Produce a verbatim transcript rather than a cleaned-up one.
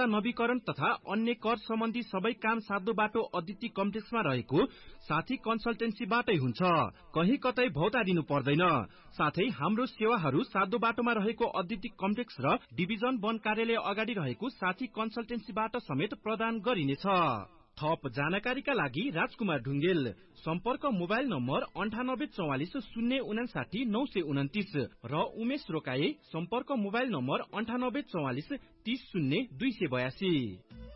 दर्ता नवीकरण तथा अन्य कर सम्बन्धी सबै काम साध्य बाटो अदिति कम्प्लेक्समा रहेको साथी कन्सल्टेन्सीबाटै हुन्छ। कहीँ कतै भौतारिनु पर्दैन। साथै हाम्रो सेवाहरू साध्य बाटोमा रहेको अदिति कम्प्लेक्स र डिभिजन वन कार्यालय अगाडि रहेको साथी कन्सल्टेन्सीबाट समेत प्रदान गरिनेछ। थप जानकारीका लागि राजकुमार ढुङ्गेल, सम्पर्क मोबाइल नम्बर अन्ठानब्बे चौवालिस शून्य उनासाठी नौ सय उन्तिस र उमेश रोकाए, सम्पर्क मोबाइल नम्बर अन्ठानब्बे चौवालिस तीस शून्य दुई सय बयासी।